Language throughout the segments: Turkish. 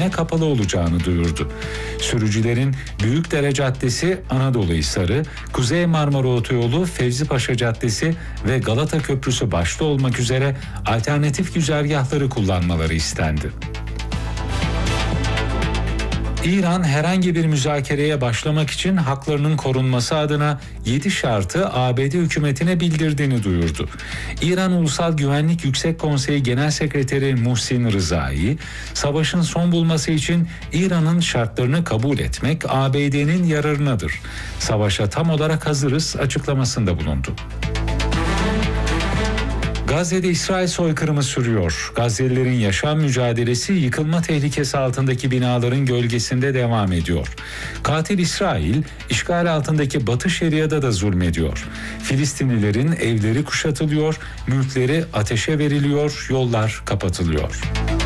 kullanmaya kapalı olacağını duyurdu. Sürücülerin Büyükdere Caddesi, Anadolu Hisarı, Kuzey Marmara Otoyolu, Fevzi Paşa Caddesi ve Galata Köprüsü başta olmak üzere alternatif güzergahları kullanmaları istendi. İran herhangi bir müzakereye başlamak için haklarının korunması adına 7 şartı ABD hükümetine bildirdiğini duyurdu. İran Ulusal Güvenlik Yüksek Konseyi Genel Sekreteri Muhsin Rızai, savaşın son bulması için İran'ın şartlarını kabul etmek ABD'nin yararınadır. Savaşa tam olarak hazırız açıklamasında bulundu. Gazze'de İsrail soykırımı sürüyor. Gazze'lilerin yaşam mücadelesi yıkılma tehlikesi altındaki binaların gölgesinde devam ediyor. Katil İsrail, işgal altındaki Batı Şeria'da da zulmediyor. Filistinlilerin evleri kuşatılıyor, mülkleri ateşe veriliyor, yollar kapatılıyor.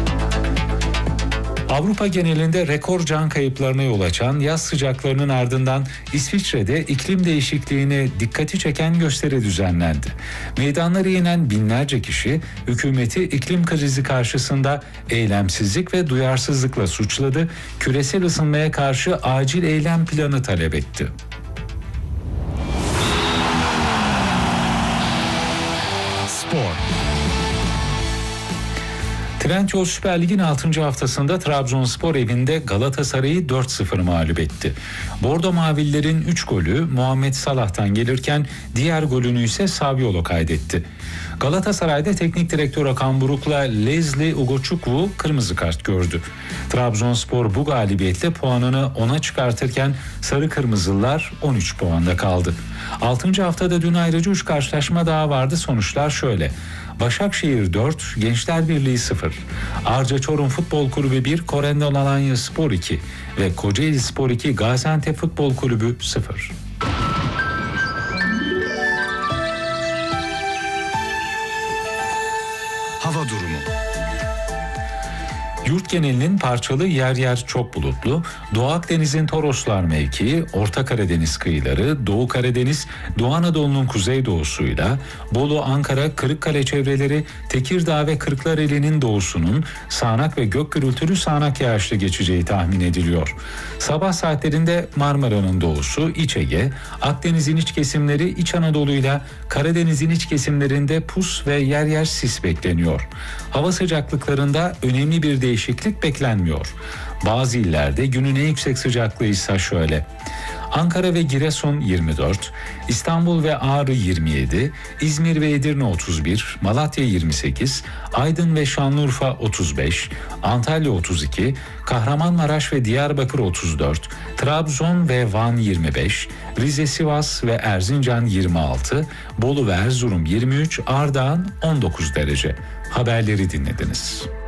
Avrupa genelinde rekor can kayıplarına yol açan yaz sıcaklarının ardından İsviçre'de iklim değişikliğine dikkati çeken gösteri düzenlendi. Meydanlara inen binlerce kişi hükümeti iklim krizi karşısında eylemsizlik ve duyarsızlıkla suçladı, küresel ısınmaya karşı acil eylem planı talep etti. Spor. Trendyol Süper Lig'in 6. haftasında Trabzonspor evinde Galatasaray'ı 4-0 mağlup etti. Bordo Mavililerin 3 golü Muhammed Salah'tan gelirken diğer golünü ise Saviolo kaydetti. Galatasaray'da teknik direktör Okan Buruk'la Leslie Ugochukwu kırmızı kart gördü. Trabzonspor bu galibiyetle puanını 10'a çıkartırken Sarı Kırmızılılar 13 puanda kaldı. 6. haftada dün ayrıca 3 karşılaşma daha vardı. Sonuçlar şöyle: Başakşehir 4, Gençler Birliği 0, Arca Çorum Futbol Kulübü 1, Korendon Alanya Spor 2 ve Kocaeli Spor 2, Gaziantep Futbol Kulübü 0. Hava durumu. Yurt genelinin parçalı, yer yer çok bulutlu, Doğu Akdeniz'in Toroslar mevkii, Orta Karadeniz kıyıları, Doğu Karadeniz, Doğu Anadolu'nun kuzeydoğusuyla, Bolu, Ankara, Kırıkkale çevreleri, Tekirdağ ve Kırklareli'nin doğusunun sağanak ve gök gürültülü sağanak yağışlı geçeceği tahmin ediliyor. Sabah saatlerinde Marmara'nın doğusu, İç Ege, Akdeniz'in iç kesimleri, İç Anadolu'yla Karadeniz'in iç kesimlerinde pus ve yer yer sis bekleniyor. Hava sıcaklıklarında önemli bir değişiklik beklenmiyor. Bazı illerde günün en yüksek sıcaklığı ise şöyle: Ankara ve Giresun 24, İstanbul ve Ağrı 27, İzmir ve Edirne 31, Malatya 28, Aydın ve Şanlıurfa 35, Antalya 32, Kahramanmaraş ve Diyarbakır 34, Trabzon ve Van 25, Rize, Sivas ve Erzincan 26, Bolu ve Erzurum 23, Ardahan 19 derece. Haberleri dinlediniz.